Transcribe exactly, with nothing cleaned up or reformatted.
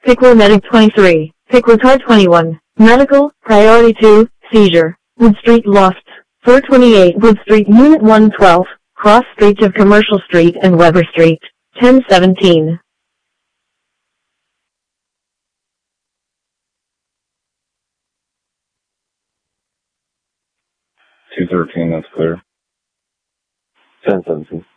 Pickler Medic twenty-three, Pickler Car twenty-one, Medical, Priority two, Seizure, Wood Street Lofts, four twenty-eight Wood Street Unit one twelve, Cross Streets of Commercial Street and Weber Street, ten seventeen. two thirteen, that's clear. ten seventeen.